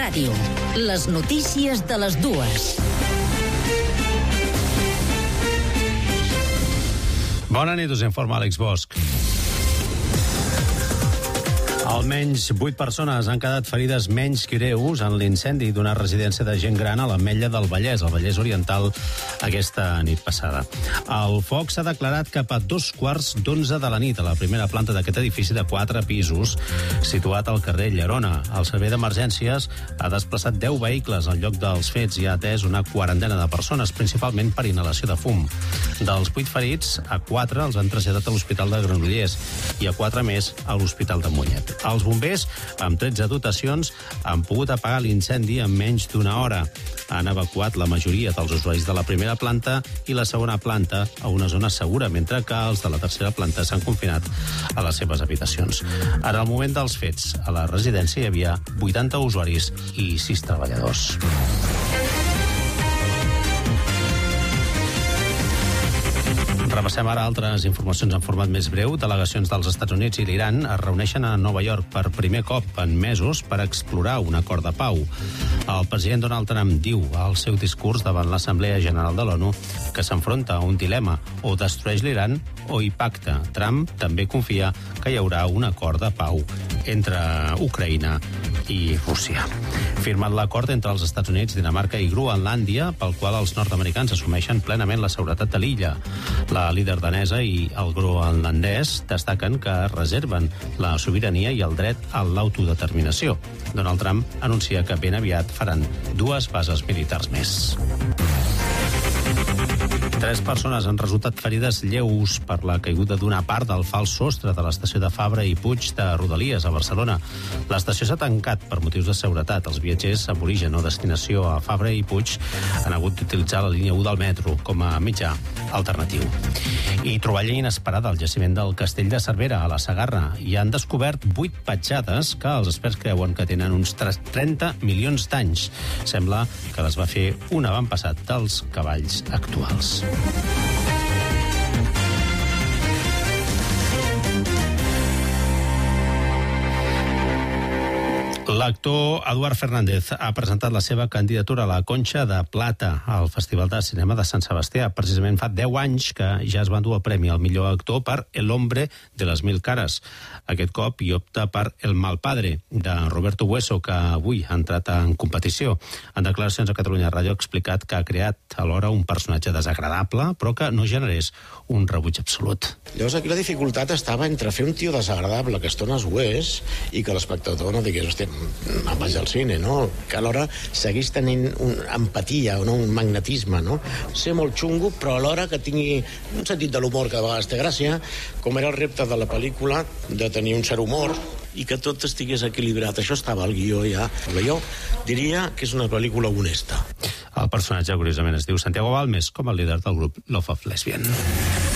Ràdio. Les notícies de les dues. Bona nit, us informa Àlex Bosch. Almenys 8 persones han quedat ferides menys greus en l'incendi d'una residència de gent gran a l'Ametlla del Vallès, al Vallès Oriental, aquesta nit passada. El foc s'ha declarat cap a 11:15 de la nit a la primera planta d'aquest edifici de 4 pisos, situat al carrer Llerona. El servei d'emergències ha desplaçat 10 vehicles al lloc dels fets i ha atès una quarantena de persones, principalment per inhalació de fum. Dels 8 ferits, a 4 els han traslladat a l'Hospital de Granollers i a 4 més a l'Hospital de Mollet. Els bombers, amb 13 dotacions, han pogut apagar l'incendi en menys d'una hora. Han evacuat la majoria dels usuaris de la primera planta i la segona planta a una zona segura, mentre que els de la tercera planta s'han confinat a les seves habitacions. Ara, al moment dels fets, a la residència hi havia 80 usuaris i 6 treballadors. Repassem ara altres informacions en format més breu. Delegacions dels Estats Units i l'Iran es reuneixen a Nova York per primer cop en mesos per explorar un acord de pau. El president Donald Trump diu al seu discurs davant l'Assemblea General de l'ONU que s'enfronta a un dilema: o destrueix l'Iran o hi pacta. Trump també confia que hi haurà un acord de pau entre Ucraïna i Rússia. Firmat l'acord entre els Estats Units, Dinamarca i Groenlàndia, pel qual els nord-americans assumeixen plenament la seguretat de l'illa. La líder danesa i el groenlandès destaquen que reserven la sobirania i el dret a l'autodeterminació. Donald Trump anuncia que ben aviat faran 2 bases militars més. 3 persones han resultat ferides lleus per la caiguda d'una part del fals sostre de l'estació de Fabra i Puig de Rodalies a Barcelona. L'estació s'ha tancat per motius de seguretat. Els viatgers amb origen o destinació a Fabra i Puig han hagut d'utilitzar la línia 1 del metro com a mitjà alternatiu. I troballa inesperada al jaciment del Castell de Cervera, a la Segarra. Hi han descobert 8 petjades que els experts creuen que tenen uns 30 milions d'anys. Sembla que les va fer un avantpassat dels cavalls actuals. L'actor Eduard Fernández ha presentat la seva candidatura a la Conxa de Plata al Festival de Cinema de Sant Sebastià. Precisament fa 10 anys que ja es va endur el premi al millor actor per El hombre de les mil cares. Aquest cop hi opta per El mal padre, de Roberto Bueso, que avui ha entrat en competició. En declaracions a Catalunya Ràdio ha explicat que ha creat alhora un personatge desagradable, però que no generés un rebuig absolut. Llavors aquí la dificultat estava entre fer un tio desagradable que a estones ho és i que l'espectador no digués, hòstia, vaig al cine, no? Que alhora seguís tenint una empatia, no? Un magnetisme, no? Ser molt xungo, però alhora que tingui un sentit de l'humor que de vegades té gràcia, com era el repte de la pel·lícula, de tenir un cert humor i que tot estigués equilibrat. Això estava al guió ja. Jo diria que és una pel·lícula honesta. El personatge, curiosament, es diu Santiago Balmes, com el líder del grup Love of Lesbian.